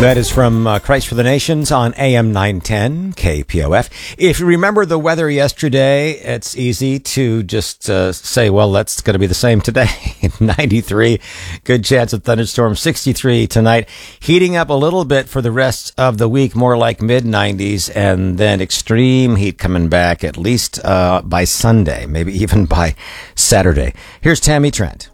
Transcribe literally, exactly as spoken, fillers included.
That is from uh, Christ for the Nations on A M nine ten K P O F. If you remember the weather yesterday, it's easy to just uh, say, well, that's going to be the same today. ninety-three, good chance of thunderstorms. sixty-three tonight, heating up a little bit for the rest of the week, more like mid nineties, and then extreme heat coming back at least uh, by Sunday, maybe even by Saturday. Here's Tammy Trent.